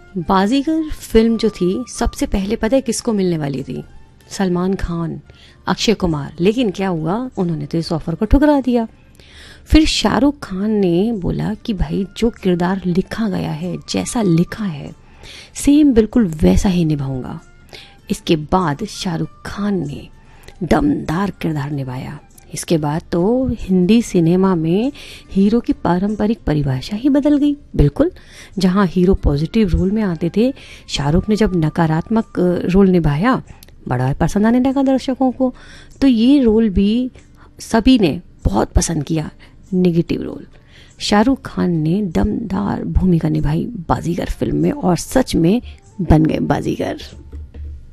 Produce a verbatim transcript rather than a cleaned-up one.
बाजीगर film जो थी सबसे पहले पता है किसको मिलने वाली थी? सलमान खान, अक्षय कुमार। लेकिन क्या हुआ, उन्होंने तो इस ऑफर को ठुकरा दिया। फिर शाहरुख खान ने बोला कि भाई जो किरदार लिखा गया है, जैसा लिखा है सेम बिल्कुल वैसा ही निभाऊंगा। इसके बाद शाहरुख खान ने दमदार किरदार निभाया। इसके बाद तो हिंदी सिनेमा में हीरो की पारंपरिक परिभाषा ही बदल गई। बिल्कुल, जहां हीरो पॉजिटिव रोल में आते थे, शाहरुख ने जब नकारात्मक रोल निभाया, बड़ा पसंद आने लगा दर्शकों को। तो ये रोल भी सभी ने बहुत पसंद किया, नेगेटिव रोल। शाहरुख खान ने दमदार भूमिका निभाई बाजीगर फिल्म में और सच में बन गए बाजीगर।